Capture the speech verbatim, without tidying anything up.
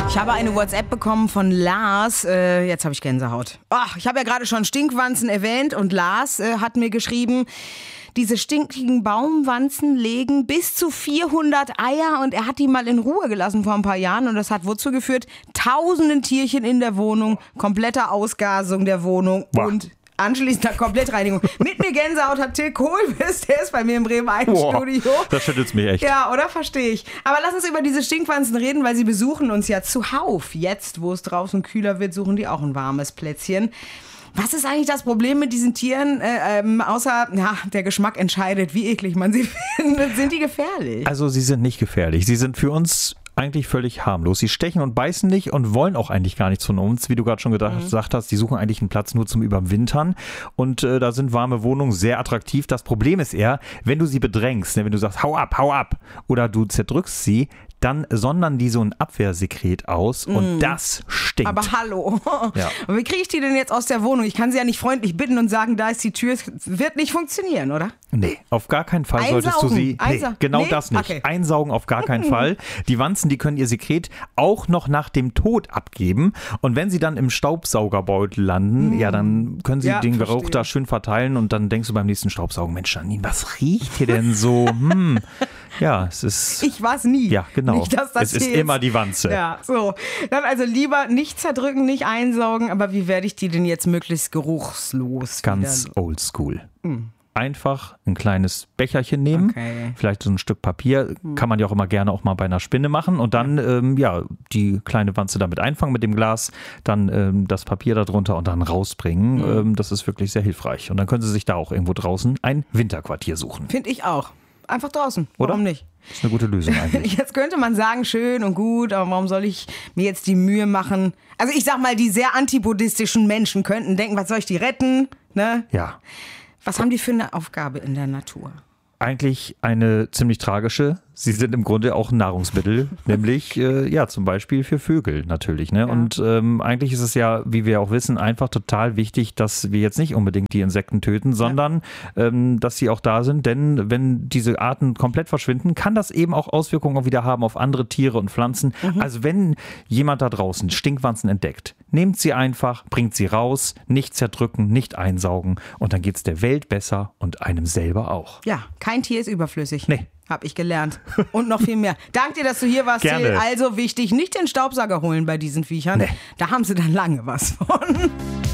Ich habe eine WhatsApp bekommen von Lars. Äh, jetzt habe ich Gänsehaut. Ach, ich habe ja gerade schon Stinkwanzen erwähnt und Lars äh, hat mir geschrieben, diese stinkigen Baumwanzen legen bis zu vierhundert Eier und er hat die mal in Ruhe gelassen vor ein paar Jahren und das hat wozu geführt? Tausenden Tierchen in der Wohnung, komplette Ausgasung der Wohnung Boah. und anschließend Komplettreinigung. Mit mir Gänsehaut hat Till Kohlwitz, der ist bei mir im Bremen eins Studio. Das schüttelt mich echt. Ja, oder? Verstehe ich. Aber lass uns über diese Stinkwanzen reden, weil sie besuchen uns ja zuhauf. Jetzt, wo es draußen kühler wird, suchen die auch ein warmes Plätzchen. Was ist eigentlich das Problem mit diesen Tieren, äh, ähm, außer ja, der Geschmack entscheidet, wie eklig man sie findet? Sind die gefährlich? Also sie sind nicht gefährlich. Sie sind für uns eigentlich völlig harmlos. Sie stechen und beißen nicht und wollen auch eigentlich gar nichts von uns. Wie du gerade schon gedacht, mhm. gesagt hast, die suchen eigentlich einen Platz nur zum Überwintern. Und äh, da sind warme Wohnungen sehr attraktiv. Das Problem ist eher, wenn du sie bedrängst, ne, wenn du sagst, hau ab, hau ab, oder du zerdrückst sie, dann sondern die so ein Abwehrsekret aus und mm. das stinkt. Aber hallo. Ja. Und wie kriege ich die denn jetzt aus der Wohnung? Ich kann sie ja nicht freundlich bitten und sagen, da ist die Tür. Es wird nicht funktionieren, oder? Nee, auf gar keinen Fall Einsaugen. solltest du sie... Nee, Einsa- genau nee? das nicht. Okay. Einsaugen auf gar keinen Fall. Die Wanzen, die können ihr Sekret auch noch nach dem Tod abgeben. Und wenn sie dann im Staubsaugerbeutel landen, mm. ja, dann können sie ja, den verstehe. Geruch da schön verteilen und dann denkst du beim nächsten Staubsaugen, Mensch, Janine, was riecht hier denn so? Hm. Ja, es ist... Ich war es nie. Ja, genau. Nicht, dass das es ist hier immer jetzt- die Wanze. Ja, so. Dann also lieber nicht zerdrücken, nicht einsaugen. Aber wie werde ich die denn jetzt möglichst geruchslos Ganz wieder? oldschool. Einfach ein kleines Becherchen nehmen, Okay. vielleicht so ein Stück Papier, kann man ja auch immer gerne auch mal bei einer Spinne machen und dann ähm, ja die kleine Wanze damit einfangen mit dem Glas, dann ähm, das Papier da drunter und dann rausbringen. Mhm. Ähm, das ist wirklich sehr hilfreich und dann können Sie sich da auch irgendwo draußen ein Winterquartier suchen. Finde ich auch. Einfach draußen. Oder? Warum nicht? Das ist eine gute Lösung eigentlich. Jetzt könnte man sagen, schön und gut, aber warum soll ich mir jetzt die Mühe machen? Also ich sag mal, die sehr antibuddhistischen Menschen könnten denken, was soll ich die retten? Ne? Ja, Was haben die für eine Aufgabe in der Natur? eigentlich eine ziemlich tragische. Sie sind im Grunde auch ein Nahrungsmittel, nämlich äh, ja zum Beispiel für Vögel natürlich. Ne? Ja. Und ähm, eigentlich ist es ja, wie wir auch wissen, einfach total wichtig, dass wir jetzt nicht unbedingt die Insekten töten, sondern ähm, dass sie auch da sind. Denn wenn diese Arten komplett verschwinden, kann das eben auch Auswirkungen auch wieder haben auf andere Tiere und Pflanzen. Mhm. Also wenn jemand da draußen Stinkwanzen entdeckt, nehmt sie einfach, bringt sie raus, nicht zerdrücken, nicht einsaugen und dann geht es der Welt besser und einem selber auch. Ja, kein Tier ist überflüssig. Nee. Hab ich gelernt. Und noch viel mehr. Dank dir, dass du hier warst, Gerne. Till. Also wichtig, nicht den Staubsauger holen bei diesen Viechern. Nee. Da haben sie dann lange was von.